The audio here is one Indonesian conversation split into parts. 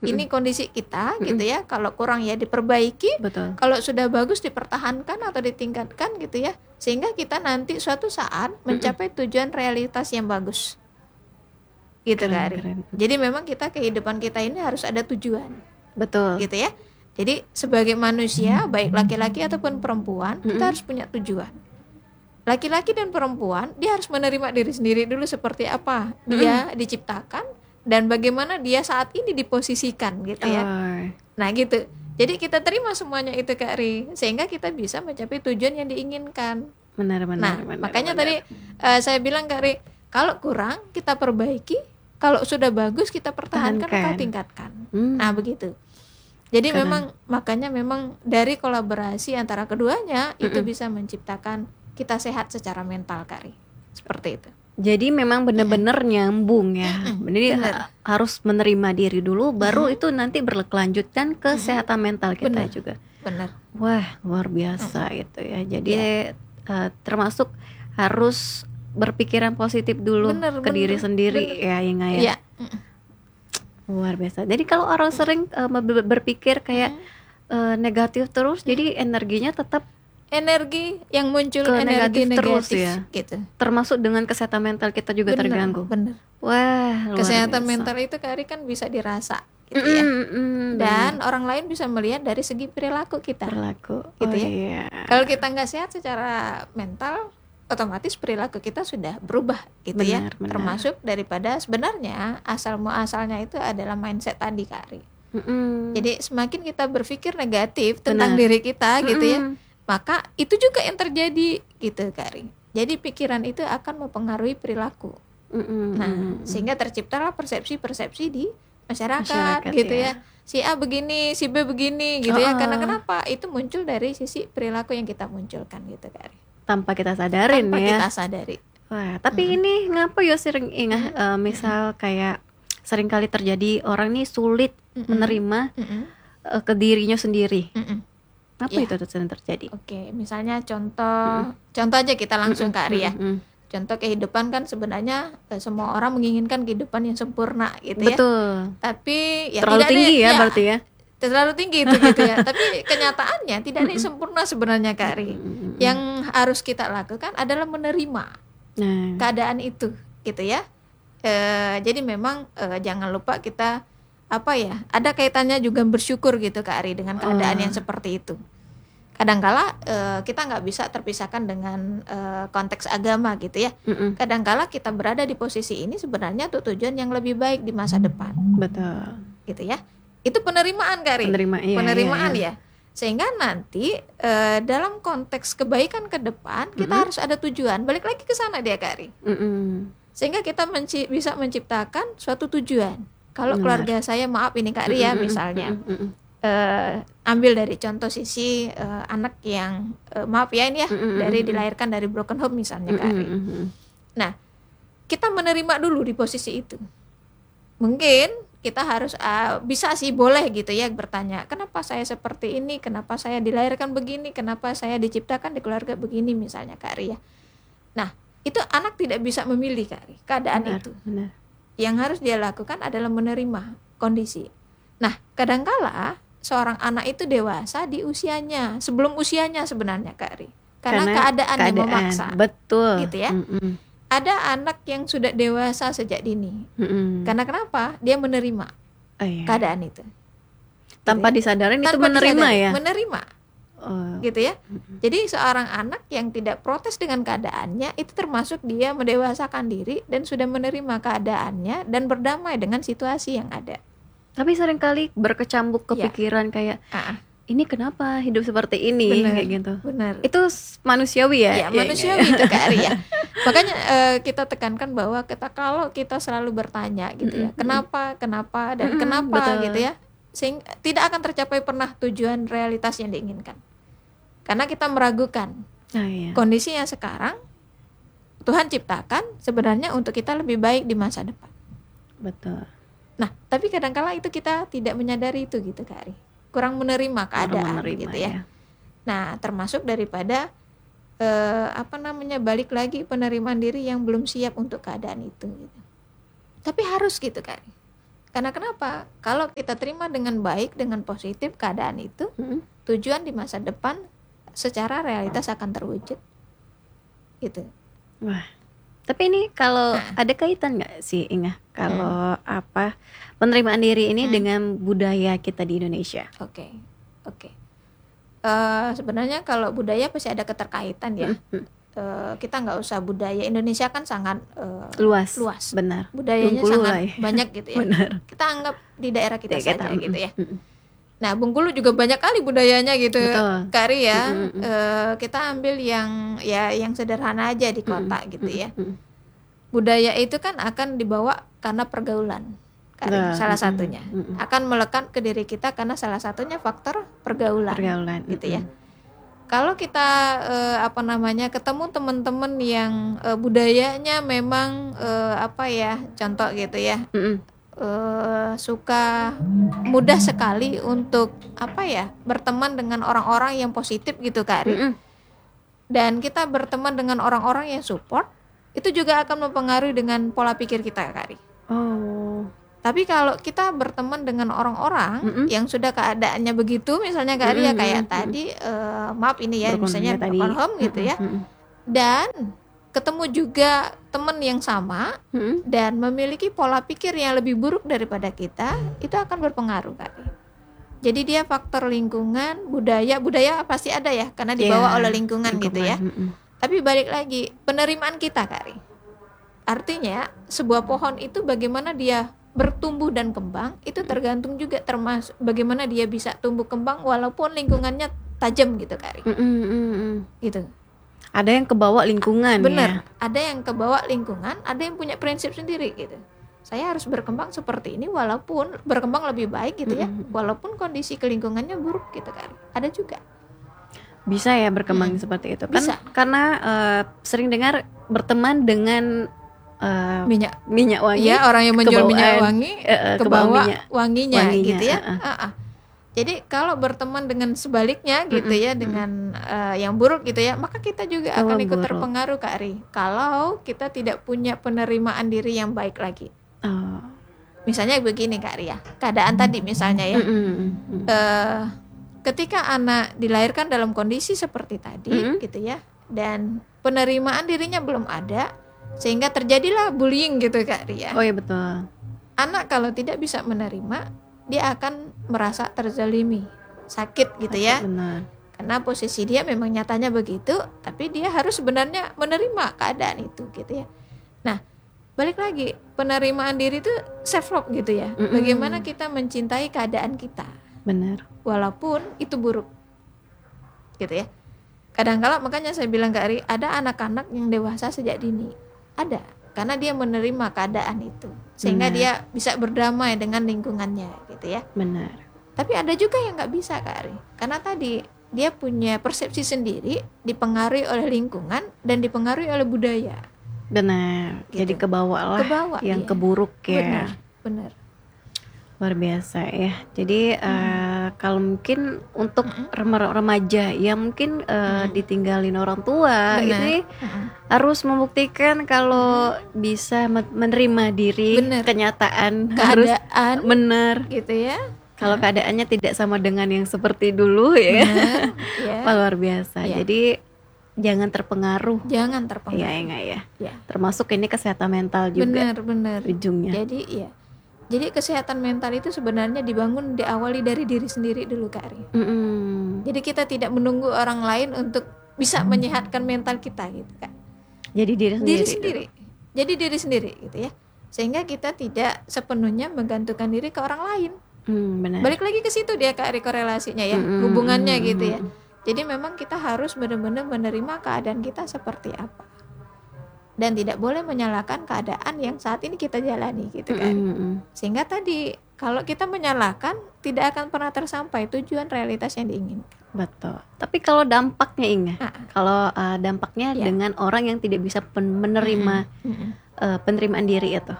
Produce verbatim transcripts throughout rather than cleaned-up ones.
ini kondisi kita gitu ya. Kalau kurang ya diperbaiki, Betul. kalau sudah bagus dipertahankan atau ditingkatkan gitu ya, sehingga kita nanti suatu saat mencapai tujuan realitas yang bagus gitu Keren, Kak Ari. keren. Jadi memang kita kehidupan kita ini harus ada tujuan Betul. gitu ya. Jadi sebagai manusia baik laki-laki ataupun perempuan, kita harus punya tujuan. Laki-laki dan perempuan dia harus menerima diri sendiri dulu seperti apa dia diciptakan dan bagaimana dia saat ini diposisikan gitu ya. Oh, Nah gitu. Jadi kita terima semuanya itu Kak Ri, sehingga kita bisa mencapai tujuan yang diinginkan. benar, benar, Nah benar, makanya benar. tadi eh, saya bilang Kak Ri, kalau kurang kita perbaiki, kalau sudah bagus kita pertahankan atau Tahankan. tingkatkan. Hmm. Nah begitu. Jadi Keren. memang makanya memang dari kolaborasi antara keduanya itu bisa menciptakan kita sehat secara mental Kak Ri. Seperti itu. Jadi memang benar-benar nyambung ya. Jadi benar. ha- harus menerima diri dulu, baru itu nanti berkelanjutkan ke kesehatan mental kita Benar. juga. Benar. Wah, luar biasa itu ya. Jadi eh, termasuk harus berpikiran positif dulu Benar, ke diri benar, sendiri benar. ya, Inga ya. Iya. Mm-mm. Luar biasa. Jadi kalau orang sering eh, ber- berpikir kayak eh, negatif terus, jadi energinya tetap Energi yang muncul Ke energi negatif terus negatif, ya. gitu. termasuk dengan kesehatan mental kita juga Benar, terganggu. benar. Wah, luar Kesehatan biasa. mental itu Kak Ri kan bisa dirasa gitu ya. Mm, mm, Dan orang lain bisa melihat dari segi perilaku kita. berlaku. Gitu Oh ya. iya. Kalau kita nggak sehat secara mental, otomatis perilaku kita sudah berubah gitu ya. Benar, benar. Termasuk daripada sebenarnya asal muasalnya itu adalah mindset tadi Kak Ri. Mm-mm. Jadi semakin kita berpikir negatif tentang Benar. diri kita gitu ya, Mm-mm. maka itu juga yang terjadi gitu Kak Ri. Jadi pikiran itu akan mempengaruhi perilaku. Mm-mm. Nah, sehingga terciptalah persepsi-persepsi di masyarakat, Masyarakat, gitu ya. ya. Si A begini, si B begini gitu Oh, ya. oh. Karena kenapa? Itu muncul dari sisi perilaku yang kita munculkan gitu Kak Ri. Tanpa kita sadarin Tanpa ya. kita sadari. Wah, tapi ini ngapa ya sering ingat eh, misal kayak sering kali terjadi orang nih sulit menerima Mm-mm. eh, ke dirinya sendiri. Mm-mm. Apa Iya. itu tuh sering terjadi? Oke, misalnya contoh contoh aja kita langsung Kak Ri ya. Mm-mm. Contoh kehidupan kan sebenarnya eh, semua orang menginginkan kehidupan yang sempurna gitu ya. Betul. Tapi ya Terlalu tidak tinggi ada, ya berarti ya. terlalu tinggi itu gitu ya. Tapi kenyataannya tidak ada yang sempurna sebenarnya Kak Ri. Yang harus kita lakukan adalah menerima Nah, keadaan itu gitu ya. Eh, jadi memang eh, jangan lupa kita apa ya, ada kaitannya juga bersyukur gitu Kak Ari dengan keadaan yang seperti itu. Kadangkala eh, kita nggak bisa terpisahkan dengan eh, konteks agama gitu ya. mm-mm. Kadangkala kita berada di posisi ini sebenarnya untuk tujuan yang lebih baik di masa depan Betul. gitu ya. Itu penerimaan Kak Ari. Penerimaan, iya, Penerimaan iya, ya. Sehingga nanti eh, dalam konteks kebaikan ke depan kita harus ada tujuan. Balik lagi ke sana dia Kak Ari. Mm-mm. Sehingga kita menci- bisa menciptakan suatu tujuan. Kalau Benar. keluarga saya, maaf ini Kak Ria misalnya, Mm-mm. eh, ambil dari contoh sisi eh, anak yang eh, maaf ya ini ya, Mm-mm. dari dilahirkan dari broken home misalnya Kak Ria. Mm-mm. Nah, kita menerima dulu di posisi itu. Mungkin kita harus ah, bisa sih boleh gitu ya bertanya, kenapa saya seperti ini, kenapa saya dilahirkan begini, kenapa saya diciptakan di keluarga begini misalnya Kak Ria. Nah, itu anak tidak bisa memilih Kak Ria, keadaan Benar, itu. benar. Yang harus dia lakukan adalah menerima kondisi. Nah, kadangkala seorang anak itu dewasa di usianya, sebelum usianya sebenarnya Kak Ri. Karena, keadaan, yang memaksa. Betul. Gitu ya. Mm-mm. Ada anak yang sudah dewasa sejak dini. Mm-mm. Karena kenapa? Dia menerima Oh, iya. keadaan itu. Tanpa Gitu ya. disadarin itu Tanpa menerima disadari, ya. Menerima. Oh. Gitu ya. Jadi seorang anak yang tidak protes dengan keadaannya itu termasuk dia mendewasakan diri dan sudah menerima keadaannya dan berdamai dengan situasi yang ada. Tapi seringkali berkecambuk Ya. kepikiran kayak Ah, ini kenapa hidup seperti ini Benar. kayak gitu. benar. Itu s- manusiawi ya. Ya, manusiawi itu Kak Ari ya. Makanya eh, kita tekankan bahwa kita kalau kita selalu bertanya gitu ya, kenapa, kenapa dan Mm-mm, kenapa betul. gitu ya, sehingga tidak akan tercapai pernah tujuan realitas yang diinginkan. Karena kita meragukan Oh, iya. kondisi yang sekarang Tuhan ciptakan sebenarnya untuk kita lebih baik di masa depan. Betul. Nah, tapi kadangkala itu kita tidak menyadari itu gitu Kak Ari. Kurang menerima keadaan Menerima, gitu ya. ya. Nah, termasuk daripada eh, apa namanya balik lagi penerimaan diri yang belum siap untuk keadaan itu. Gitu. Tapi harus gitu kan, Karena kenapa? Kalau kita terima dengan baik, dengan positif keadaan itu, Mm-mm. tujuan di masa depan secara realitas akan terwujud. Gitu. Wah. Tapi ini kalau Nah. ada kaitan nggak sih Inga kalau apa penerimaan diri ini Hmm. dengan budaya kita di Indonesia? Oke. Oke. Eh, sebenarnya kalau budaya pasti ada keterkaitan ya. Mm-mm. Eh, kita nggak usah budaya Indonesia kan sangat eh, Luas. luas. Benar. Budayanya Bengkulu sangat lah ya. banyak gitu ya. Benar. Kita anggap di daerah kita Ya, kita, saja gitu ya. mm-mm. Nah, Bengkulu juga banyak kali budayanya gitu, Betul. Kari ya. Mm-mm, mm-mm. Eh, kita ambil yang ya yang sederhana aja di kota Mm-mm, gitu ya. mm-mm. Budaya itu kan akan dibawa karena pergaulan, Kari, Nah, salah mm-mm, satunya. mm-mm. Akan melekat ke diri kita karena salah satunya faktor pergaulan, Pergaulan. gitu ya. mm-mm. Kalau kita eh, apa namanya ketemu teman-teman yang eh, budayanya memang eh, apa ya, contoh gitu ya. Mm-mm. eh, suka mudah sekali untuk apa ya berteman dengan orang-orang yang positif gitu Kak Ari. Mm-mm. Dan kita berteman dengan orang-orang yang support itu juga akan mempengaruhi dengan pola pikir kita Kak Ari. Oh. Tapi kalau kita berteman dengan orang-orang Mm-mm. yang sudah keadaannya begitu misalnya Kak Ari ya Mm-mm, kayak mm-mm. tadi eh, maaf ini ya Broken misalnya home tadi. broken home gitu ya, Mm-mm, dan ketemu juga teman yang sama mm-mm. dan memiliki pola pikir yang lebih buruk daripada kita, itu akan berpengaruh Kak. Jadi dia faktor lingkungan, budaya, budaya pasti ada ya karena dibawa Iya, oleh lingkungan, gitu ya. mm-mm. Tapi balik lagi penerimaan kita Kak. Artinya sebuah pohon itu bagaimana dia bertumbuh dan kembang itu tergantung juga termasuk bagaimana dia bisa tumbuh kembang walaupun lingkungannya tajam gitu Kak. Mm-mm, mm-mm. Gitu. Ada yang kebawa lingkungan Bener, ya. ada yang kebawa lingkungan, ada yang punya prinsip sendiri gitu. Saya harus berkembang seperti ini walaupun berkembang lebih baik gitu ya, Mm-mm. walaupun kondisi kelingkungannya buruk gitu kan. Ada juga. Bisa ya berkembang Hmm, seperti itu kan bisa. karena eh, sering dengar berteman dengan eh, Minyak, minyak wangi. ya orang yang menjual kebawaan, minyak wangi, eh, eh, kebawa kebawa minyak wanginya, wanginya, gitu ya. uh-uh. Ah, ah. Jadi kalau berteman dengan sebaliknya gitu Mm-mm, ya, dengan eh, yang buruk gitu ya, maka kita juga Oh, akan ikut buruk. terpengaruh Kak Ari. Kalau kita tidak punya penerimaan diri yang baik lagi. Oh. Misalnya begini Kak Ria, keadaan tadi misalnya ya, Mm-mm, mm-mm. eh, ketika anak dilahirkan dalam kondisi seperti tadi, Mm-mm. gitu ya, dan penerimaan dirinya belum ada, sehingga terjadilah bullying gitu Kak Ria. Oh iya betul. Anak kalau tidak bisa menerima, dia akan merasa terzalimi, sakit gitu ya, Benar. karena posisi dia memang nyatanya begitu, tapi dia harus sebenarnya menerima keadaan itu gitu ya. Nah, balik lagi penerimaan diri itu self love gitu ya. Mm-mm. Bagaimana kita mencintai keadaan kita Benar. walaupun itu buruk, gitu ya. Kadang-kala makanya saya bilang Kak Ari, ada anak-anak yang dewasa sejak dini, ada karena dia menerima keadaan itu sehingga Benar. dia bisa berdamai dengan lingkungannya gitu ya. Benar. Tapi ada juga yang nggak bisa Kak Ari, karena tadi dia punya persepsi sendiri, dipengaruhi oleh lingkungan dan dipengaruhi oleh budaya. Benar. Gitu. Jadi kebawa lah Kebawa, yang iya. keburuk ya. Benar, benar. Luar biasa ya. Jadi eh, kalau mungkin untuk Mm-mm. rema- remaja yang mungkin eh, Mm. ditinggalin orang tua, Benar. ini Mm-mm. harus membuktikan kalau bisa men- menerima diri Benar. kenyataan harus Keadaan benar. gitu ya. Kalau keadaannya tidak sama dengan yang seperti dulu ya. Benar, ya. Wah, luar biasa. Ya. Jadi jangan terpengaruh. Jangan Iya terpengaruh. enggak ya. Ya. Termasuk ini kesehatan mental juga Benar, benar. ujungnya. Jadi ya. Jadi kesehatan mental itu sebenarnya dibangun diawali dari diri sendiri dulu Kak Ari. Mm-mm. Jadi kita tidak menunggu orang lain untuk bisa menyehatkan mental kita gitu Kak. Jadi diri sendiri. Diri sendiri. Jadi diri sendiri gitu ya. Sehingga kita tidak sepenuhnya menggantungkan diri ke orang lain. Hmm, benar. Balik lagi ke situ dia Kak Ari korelasinya ya, Mm-mm, hubungannya mm-mm, gitu ya. mm-mm. Jadi memang kita harus benar-benar menerima keadaan kita seperti apa. Dan tidak boleh menyalahkan keadaan yang saat ini kita jalani gitu kan. Mm-mm. Sehingga tadi kalau kita menyalahkan tidak akan pernah tersampai tujuan realitas yang diinginkan. Betul. Tapi kalau dampaknya Inga, Ah. kalau uh, dampaknya Ya. dengan orang yang tidak bisa pen- menerima Mm-mm. uh, penerimaan diri itu.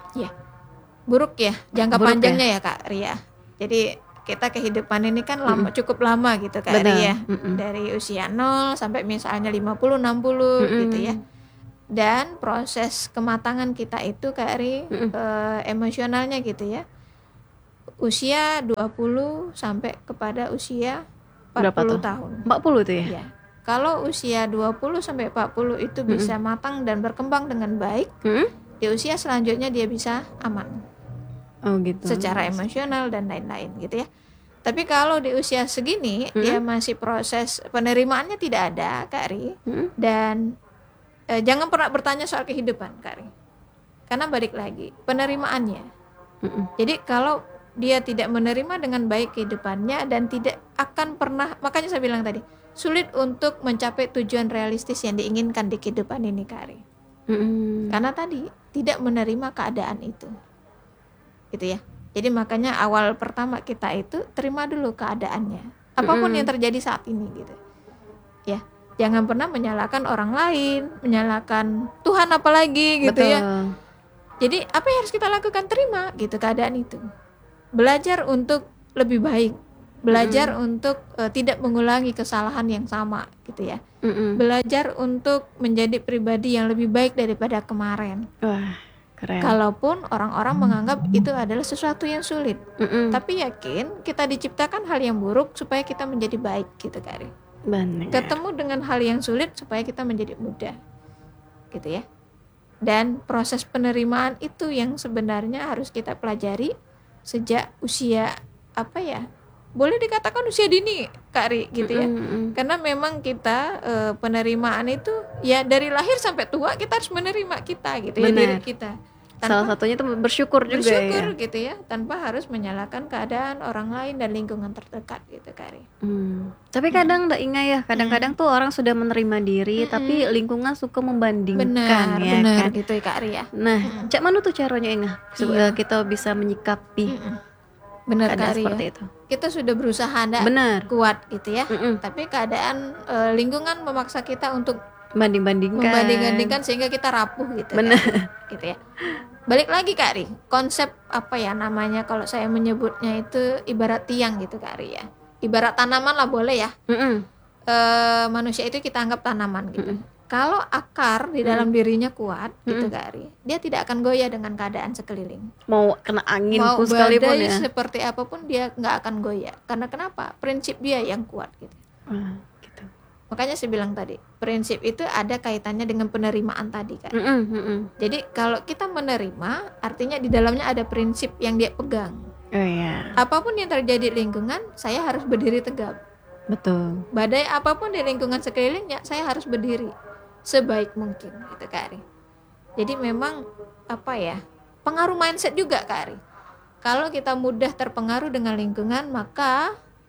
Buruk ya jangka Buruk panjangnya ya Kak Ria. Jadi kita kehidupan ini kan lama, cukup lama gitu Kak Betul. Ria. Mm-mm. Dari usia nol sampai misalnya lima puluh enam puluh Mm-mm. gitu ya. Dan proses kematangan kita itu Kak Ri, Mm-mm. eh, emosionalnya gitu ya, usia dua puluh sampai kepada usia empat Berapa puluh tuh? tahun. empat puluh tuh ya? Ya. Kalau usia dua puluh sampai empat puluh itu bisa matang dan berkembang dengan baik, Mm-mm. di usia selanjutnya dia bisa aman Oh gitu. secara emosional dan lain-lain gitu ya. Tapi kalau di usia segini Mm-mm. dia masih proses penerimaannya tidak ada, Kak Ri. Mm-mm. Dan eh, jangan pernah bertanya soal kehidupan, Kak Ri. Karena balik lagi, penerimaannya. Mm-mm. Jadi kalau dia tidak menerima dengan baik kehidupannya dan tidak akan pernah, makanya saya bilang tadi, sulit untuk mencapai tujuan realistis yang diinginkan di kehidupan ini, Kak Ri. Mm-mm. Karena tadi tidak menerima keadaan itu. Gitu ya. Jadi makanya awal pertama kita itu terima dulu keadaannya. Apapun Mm-mm. yang terjadi saat ini gitu. Ya. Jangan pernah menyalahkan orang lain, menyalahkan Tuhan apalagi gitu Betul. ya. Jadi apa yang harus kita lakukan? Terima gitu keadaan itu. Belajar untuk lebih baik. Belajar Mm-mm. untuk uh, tidak mengulangi kesalahan yang sama gitu ya. Mm-mm. Belajar untuk menjadi pribadi yang lebih baik daripada kemarin. Wah, keren. Kalaupun orang-orang menganggap itu adalah sesuatu yang sulit, Mm-mm. tapi yakin kita diciptakan hal yang buruk supaya kita menjadi baik gitu, Kak Ri. Benar. Ketemu dengan hal yang sulit supaya kita menjadi mudah, gitu ya. Dan proses penerimaan itu yang sebenarnya harus kita pelajari sejak usia apa ya? Boleh dikatakan usia dini, Kak Ri, gitu ya. Mm-mm. Karena memang kita eh, penerimaan itu ya dari lahir sampai tua kita harus menerima kita gitu ya, Benar. diri kita. Salah Tanpa satunya tuh bersyukur juga bersyukur ya. gitu ya, tanpa harus menyalahkan keadaan orang lain dan lingkungan terdekat gitu, Kak Ri. Hmm. Tapi kadang nggak ingat ya, kadang-kadang tuh orang sudah menerima diri, Mm-mm. tapi lingkungan suka membandingkan Benar, ya benar kan. gitu ya, Kak Ri ya. Nah, Mm-mm. cak mana tuh caranya Inga supaya Iya. kita bisa menyikapi Mm-mm. Benar, keadaan Kak Ri seperti ya. itu? Kita sudah berusaha ndak Benar. kuat gitu ya. Mm-mm. Tapi keadaan eh, lingkungan memaksa kita untuk Banding-bandingkan. membanding-bandingkan sehingga kita rapuh gitu. Benar. Kak, gitu ya. Balik lagi, Kak Ri, konsep apa ya namanya kalau saya menyebutnya itu ibarat tiang gitu, Kak Ri ya. Ibarat tanaman lah boleh ya. Mm-mm. Eh, manusia itu kita anggap tanaman gitu. Kalau akar di dalam dirinya kuat gitu, Kak Ri, dia tidak akan goyah dengan keadaan sekeliling. Mau kena angin Mau pun sekalipun badai ya. seperti apapun dia nggak akan goyah. Karena kenapa? Prinsip dia yang kuat gitu. Wah, gitu. Makanya saya bilang tadi, prinsip itu ada kaitannya dengan penerimaan tadi, Kak. Mm-mm, mm-mm. Jadi kalau kita menerima, artinya di dalamnya ada prinsip yang dia pegang. Oh iya, Apapun yang terjadi di lingkungan, saya harus berdiri tegap. betul. Badai apapun di lingkungan sekelilingnya, saya harus berdiri sebaik mungkin, gitu, Kak Ari. Jadi memang apa ya, pengaruh mindset juga, Kak Ari. Kalau kita mudah terpengaruh dengan lingkungan, maka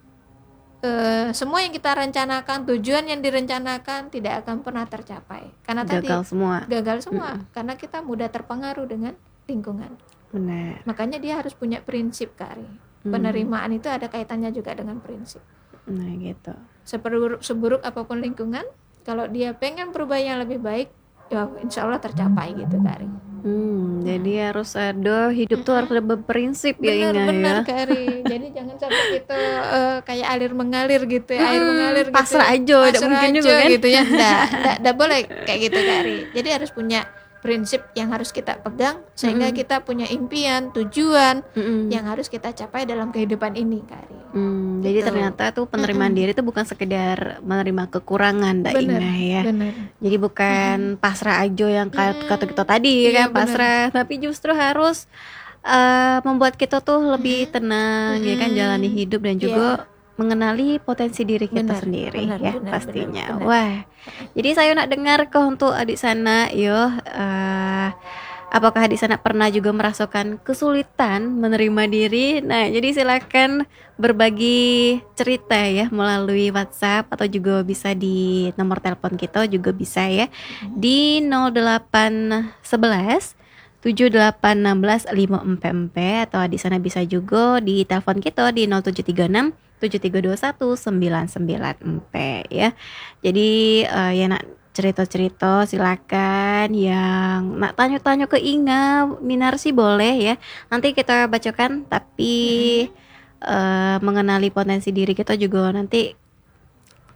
eh, semua yang kita rencanakan, tujuan yang direncanakan tidak akan pernah tercapai. Karena tadi Gagal semua. gagal semua, karena kita mudah terpengaruh dengan lingkungan. Benar. Makanya dia harus punya prinsip, Kak Ari. Hmm. Penerimaan itu ada kaitannya juga dengan prinsip. Nah gitu. Seburuk, seburuk apapun lingkungan, kalau dia pengen berubah yang lebih baik, ya insya Allah tercapai gitu, Kak Ari. Hmm, jadi harus ada hidup tuh harus ada berprinsip ya Inga Benar-benar, ya. Kak Ari. Jadi jangan sampai kita eh, kayak alir mengalir gitu, ya, air Hmm, mengalir gitu. pasrah aja, tidak Pasrah mungkin aja juga kan. gitu ya. Nggak, nggak, nggak boleh kayak gitu, Kak Ari. Jadi harus punya prinsip yang harus kita pegang sehingga kita punya impian, tujuan Mm-mm. yang harus kita capai dalam kehidupan ini, Kak Ari. Hmm, jadi Gitu. ternyata tuh penerimaan diri itu bukan sekedar menerima kekurangan Dak Bener, Inga ya. benar. Jadi bukan pasrah aja yang kayak kata kita tadi Iya, kan pasrah, tapi justru harus eh, membuat kita tuh lebih tenang ya kan, jalani hidup dan juga mengenali potensi diri kita Benar, sendiri benar, ya benar, pastinya. benar, benar. Wah, jadi saya nak dengar kok untuk adik sana, yo, eh, apakah adik sana pernah juga merasakan kesulitan menerima diri? Nah, jadi silakan berbagi cerita ya melalui WhatsApp atau juga bisa di nomor telepon kita juga bisa ya di nol delapan satu satu tujuh delapan satu enam lima empat empat atau di sana bisa juga di telepon kita di nol tujuh tiga enam tujuh tiga dua satu sembilan sembilan empat ya. Jadi uh, ya nak cerita-cerita silakan, yang nak tanya-tanya ke Inga Minarsi boleh ya. Nanti kita bacakan, tapi uh, mengenali potensi diri kita juga nanti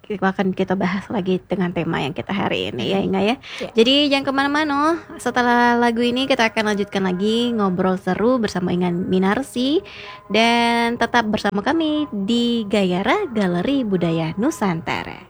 akan kita bahas lagi dengan tema yang kita hari ini ya Inga ya. Ya. Jadi jangan kemana-mana. Setelah lagu ini kita akan lanjutkan lagi ngobrol seru bersama Inga Minarsi, dan tetap bersama kami di Gayara Galeri Budaya Nusantara.